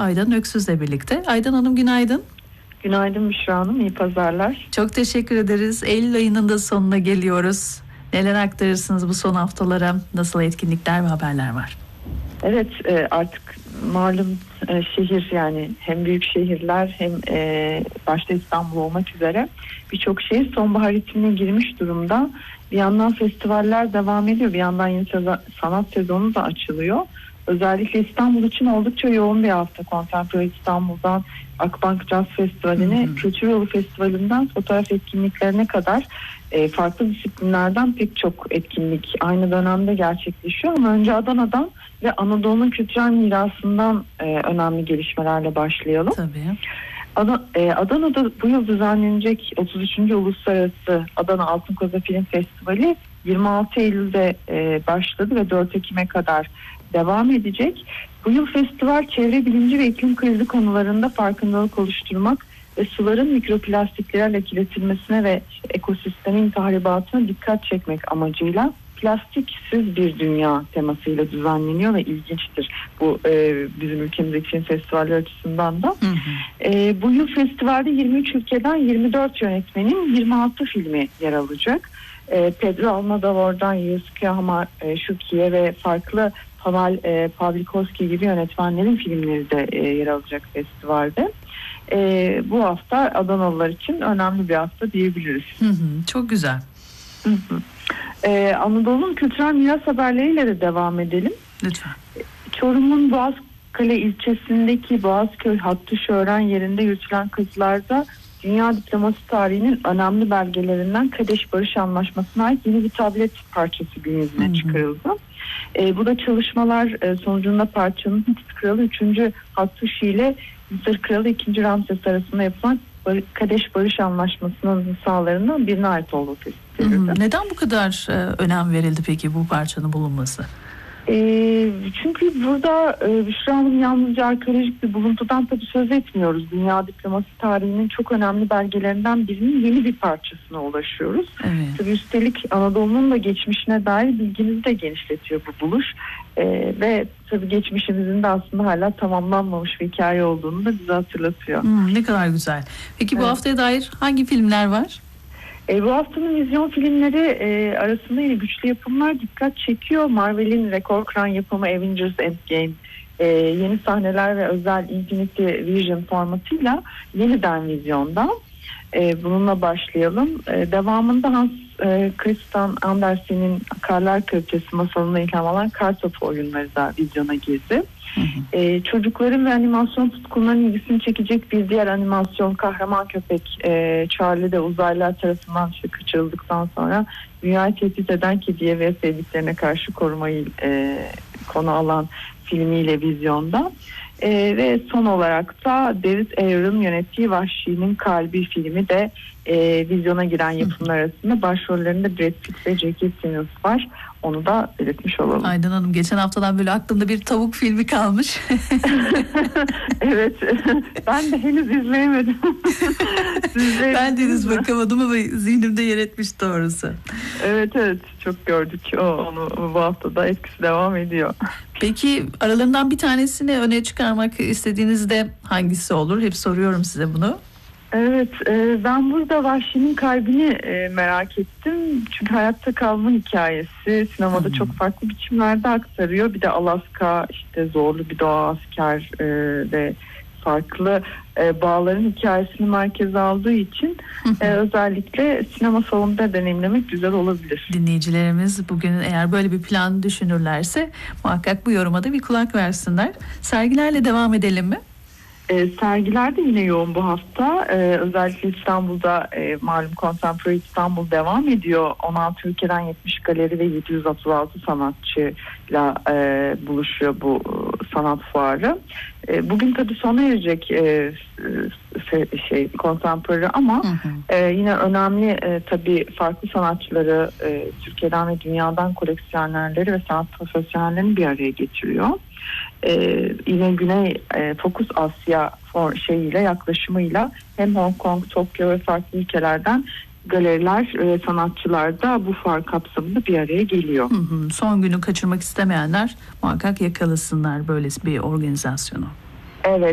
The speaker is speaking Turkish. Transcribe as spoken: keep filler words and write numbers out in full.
Aydan Öksüz'le birlikte. Aydan Hanım günaydın. Günaydın Büşra Hanım, iyi pazarlar. Çok teşekkür ederiz. Eylül ayının da sonuna geliyoruz. Neler aktarırsınız bu son haftalara? Nasıl etkinlikler ve haberler var? Evet, artık malum şehir, yani hem büyük şehirler hem başta İstanbul olmak üzere birçok şehir sonbahar ritmine girmiş durumda. Bir yandan festivaller devam ediyor, bir yandan yeni sanat sezonu da açılıyor. Özellikle İstanbul için oldukça yoğun bir hafta. Contemporary İstanbul'dan Akbank Jazz Festivali'ne, Kültür Yolu Festivali'nden fotoğraf etkinliklerine kadar e, farklı disiplinlerden pek çok etkinlik aynı dönemde gerçekleşiyor. Ama önce Adana'dan ve Anadolu'nun kültürel mirasından e, önemli gelişmelerle başlayalım. Tabii. Ad- e, Adana'da bu yıl düzenlenecek otuz üçüncü Uluslararası Adana Altın Koza Film Festivali yirmi altı Eylül'de e, başladı ve dört Ekim'e kadar devam edecek. Bu yıl festival çevre bilimci ve iklim krizi konularında farkındalık oluşturmak ve suların mikroplastiklerle kirletilmesine ve ekosistemin tahribatına dikkat çekmek amacıyla plastiksiz bir dünya temasıyla düzenleniyor ve ilginçtir. Bu e, bizim ülkemizdeki film festivalleri açısından da. Hı hı. E, bu yıl festivalde yirmi üç ülkeden yirmi dört yönetmenin yirmi altı filmi yer alacak. E, Pedro Almodovar'dan Yusuke Hamashuki'ye ve farklı Pavel e, Pawlikowski gibi yönetmenlerin filmleri de e, yer alacak festivalde. E, bu hafta Adanalılar için önemli bir hafta diyebiliriz. Hı hı, çok güzel. Hı hı. E, Anadolu'nun kültürel miras haberleriyle de devam edelim. Lütfen. Çorum'un Boğazkale ilçesindeki Boğazköy Hattuşören yerinde yürütülen kazılarda dünya diplomasi tarihinin önemli belgelerinden Kadeş Barış Anlaşması'na ait yeni bir tablet parçası gün yüzüne hı hı. çıkarıldı. E, bu da çalışmalar e, sonucunda parçanın Hitit Kralı üçüncü Hattuşi ile Mısır Kralı ikinci Ramses arasında yapılan Kadeş Barış Anlaşması'nın sahalarından birine ait olduğu tespit edildi. Neden bu kadar e, önem verildi peki bu parçanın bulunması? E, çünkü burada e, Büşra Hanım yalnızca arkeolojik bir buluntudan tabii söz etmiyoruz. Dünya diplomasi tarihinin çok önemli belgelerinden birinin yeni bir parçasına ulaşıyoruz. Evet. Tabii üstelik Anadolu'nun da geçmişine dair bilgimizi de genişletiyor bu buluş. E, ve tabii geçmişimizin de aslında hala tamamlanmamış bir hikaye olduğunu da bize hatırlatıyor. Hmm, ne kadar güzel. Peki bu evet. haftaya dair hangi filmler var? E, bu haftanın vizyon filmleri e, arasında yine güçlü yapımlar dikkat çekiyor. Marvel'in rekor kıran yapımı Avengers Endgame e, yeni sahneler ve özel Infinity Vision formatıyla yeniden vizyonda. E, bununla başlayalım. E, devamında Hans e, Christian Andersen'in Karlar Kraliçesi masalına ilham alan Kartopu oyunları da vizyona girdi. Hı hı. Ee, çocukların ve animasyon tutkunlarının ilgisini çekecek bir diğer animasyon kahraman köpek e, Charlie de uzaylılar tarafından işte kaçırıldıktan sonra dünyayı tehdit eden kediye ve sevdiklerine karşı korumayı e, konu alan filmiyle vizyonda. E, ve son olarak da David Ayer'ın yönettiği Vahşi'nin Kalbi filmi de e, vizyona giren yapımlar arasında başrollerinde Brad Pitt ve Jackie Simmons var. Onu da belirtmiş olalım. Aydan Hanım, geçen haftadan böyle aklımda bir tavuk filmi kalmış. Evet. Ben de henüz izleyemedim. Ben de henüz bakamadım ama zihnimde yer etmiş doğrusu. Evet evet. Çok gördük. O, onu bu haftada etkisi devam ediyor. Peki aralarından bir tanesini öne çıkarmak istediğinizde hangisi olur? Hep soruyorum size bunu. Evet, e, ben burada Vahşi'nin Kalbini e, merak ettim. Çünkü hayatta kalma hikayesi sinemada hmm. çok farklı biçimlerde aktarıyor. Bir de Alaska, işte zorlu bir doğa asker e, ve farklı e, bağların hikayesini merkeze aldığı için e, özellikle sinema salonunda deneyimlemek güzel olabilir. Dinleyicilerimiz bugün eğer böyle bir plan düşünürlerse muhakkak bu yoruma da bir kulak versinler. Sergilerle devam edelim mi? E, sergiler de yine yoğun bu hafta. E, özellikle İstanbul'da e, malum Contemporary İstanbul devam ediyor. on altı ülkeden yetmiş galeri ve yedi yüz otuz altı sanatçıyla e, buluşuyor bu e, sanat fuarı. E, bugün tabii sona erecek e, e, şey Contemporary ama hı hı. E, yine önemli e, tabii farklı sanatçıları e, Türkiye'den ve dünyadan koleksiyonerleri ve sanat profesyonellerini bir araya getiriyor. Ee, yine Güney e, Fokus Asya for, şeyiyle yaklaşımıyla hem Hong Kong, Tokyo ve farklı ülkelerden galeriler ve sanatçılar da bu fuar kapsamında bir araya geliyor. Hı hı. Son günü kaçırmak istemeyenler muhakkak yakalasınlar böyle bir organizasyonu. Evet.